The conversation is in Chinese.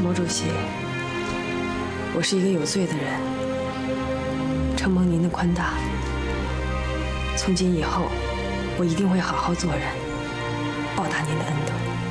毛主席，我是一个有罪的人，承蒙您的宽大，从今以后，我一定会好好做人，报答您的恩德。